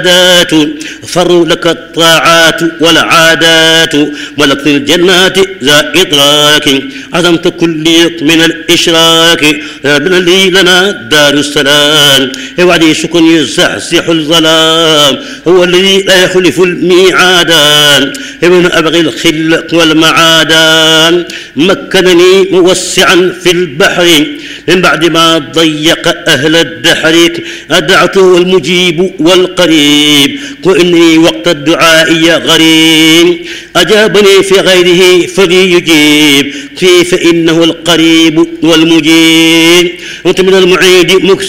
فروا لك الطاعات والعادات ملكت الجنات ذا إدراك عظمت كل من الإشراك ربنا لي لنا دار السلام وعدي سكن يزحزح الظلام هو الذي لا يخلف الميعادان ابن أبغي الخل والمعادان مكنني موسعا في البحر من بعد ما ضيق أهل الدحر أدعته المجيب والقريب وإني وقت الدعاء غريب أجابني في غيره فليجيب فيه فإنه القريب والمجيب وأنت من المعيد